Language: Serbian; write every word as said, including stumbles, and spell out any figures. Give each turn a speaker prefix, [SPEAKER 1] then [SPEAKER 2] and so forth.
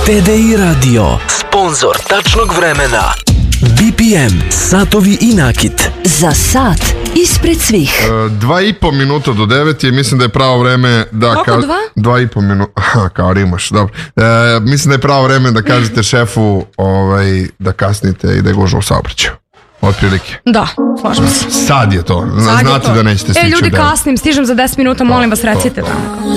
[SPEAKER 1] T D I Radio, sponsor tačnog vremena. B P M, satovi i nakit.
[SPEAKER 2] Za sat ispred svih.
[SPEAKER 3] E, dva i po minuta do devet je, mislim da je pravo vreme da...
[SPEAKER 2] Koliko,
[SPEAKER 3] ka...
[SPEAKER 2] dva?
[SPEAKER 3] Dva i po minuta, aha, kao rimaš, dobro. E, mislim da je pravo vreme da kažete šefu ovaj, da kasnite i da je gužva u saobraćaju. Otprilike.
[SPEAKER 2] Da, slažem se.
[SPEAKER 3] Sad je to.
[SPEAKER 2] Sad
[SPEAKER 3] Znate
[SPEAKER 2] je to.
[SPEAKER 3] da nećete stići.
[SPEAKER 2] E, ljudi, kasnim, stižem za deset minuta, molim vas, recite da.